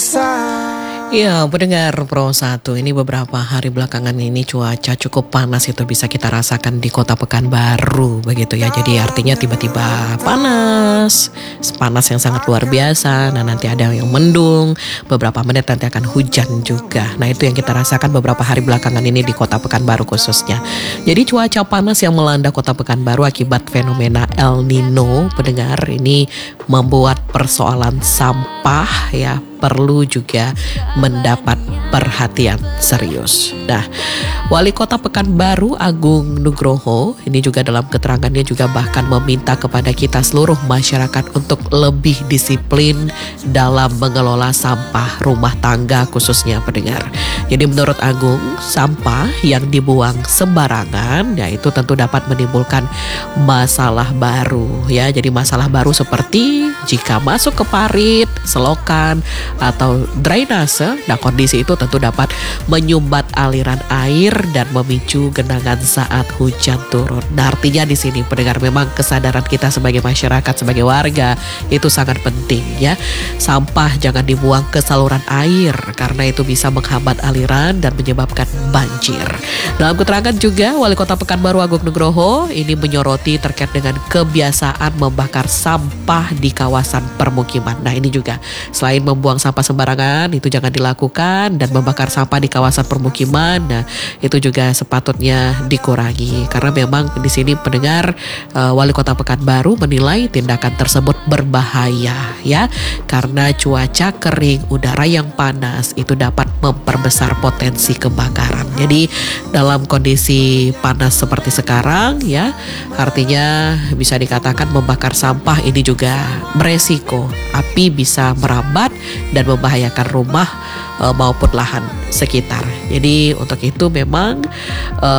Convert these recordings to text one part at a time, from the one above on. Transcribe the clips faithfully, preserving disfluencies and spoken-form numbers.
Ya, pendengar Pro satu, ini beberapa hari belakangan ini cuaca cukup panas itu bisa kita rasakan di kota Pekanbaru begitu ya. Jadi artinya tiba-tiba panas, panas yang sangat luar biasa. Nah, nanti ada yang mendung, beberapa menit nanti akan hujan juga. Nah, itu yang kita rasakan beberapa hari belakangan ini di kota Pekanbaru khususnya. Jadi cuaca panas yang melanda kota Pekanbaru akibat fenomena El Nino, pendengar, ini membuat persoalan sampah ya perlu juga mendapat perhatian serius. Nah, Wali Kota Pekanbaru Agung Nugroho ini juga dalam keterangannya juga bahkan meminta kepada kita seluruh masyarakat untuk lebih disiplin dalam mengelola sampah rumah tangga khususnya, pendengar. Jadi menurut Agung, sampah yang dibuang sembarangan ya itu tentu dapat menimbulkan masalah baru ya. Jadi masalah baru seperti jika masuk ke parit, selokan atau drainase, nah kondisi itu tentu dapat menyumbat aliran air dan memicu genangan saat hujan turun. Nah, artinya di sini pendengar memang kesadaran kita sebagai masyarakat, sebagai warga itu sangat penting ya. Sampah jangan dibuang ke saluran air karena itu bisa menghambat aliran dan menyebabkan banjir. Dalam keterangan juga Wali Kota Pekanbaru Agung Nugroho ini menyoroti terkait dengan kebiasaan membakar sampah di kawasan permukiman. Nah, ini juga selain membuang sampah sembarangan itu jangan dilakukan, dan membakar sampah di kawasan permukiman, nah itu juga sepatutnya dikurangi karena memang di sini pendengar uh, Wali Kota Pekanbaru menilai tindakan tersebut berbahaya ya, karena cuaca kering, udara yang panas itu dapat memperbesar potensi kebakaran. Jadi dalam kondisi panas seperti sekarang ya, artinya bisa dikatakan membakar sampah ini juga beresiko api bisa merambat dan membahayakan rumah e, maupun lahan sekitar. Jadi untuk itu memang e,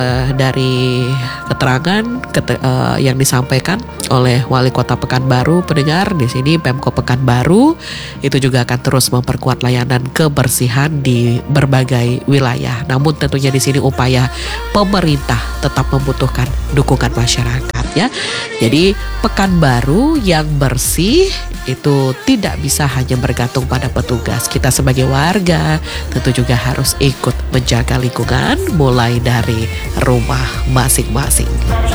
dari keterangan kete, e, yang disampaikan oleh Wali Kota Pekanbaru, pendengar di sini Pemko Pekanbaru itu juga akan terus memperkuat layanan kebersihan di berbagai wilayah. Namun tentunya di sini upaya pemerintah tetap membutuhkan dukungan masyarakat ya. Jadi Pekanbaru yang bersih itu tidak bisa hanya bergantung pada petugas. Kita sebagai warga tentu juga harus ikut menjaga lingkungan mulai dari rumah masing-masing.